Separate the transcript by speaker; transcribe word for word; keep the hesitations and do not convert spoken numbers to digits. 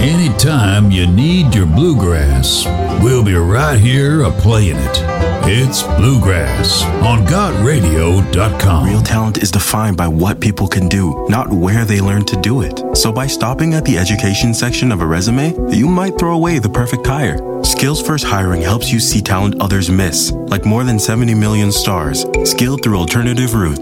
Speaker 1: Anytime you need your bluegrass, we'll be right here a-playing it. It's Bluegrass on got radio dot com.
Speaker 2: Real talent is defined by what people can do, not where they learn to do it. So by stopping at the education section of a resume, you might throw away the perfect hire. Skills First Hiring helps you see talent others miss, like more than seventy million stars, skilled through alternative routes.